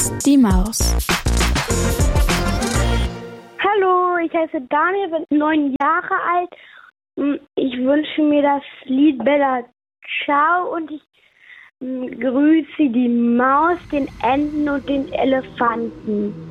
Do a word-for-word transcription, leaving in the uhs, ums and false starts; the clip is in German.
grüßt die Maus. Hallo, ich heiße Daniel, bin neun Jahre alt. Ich wünsche mir das Lied Bella Ciao und ich grüße die Maus, den Enten und den Elefanten.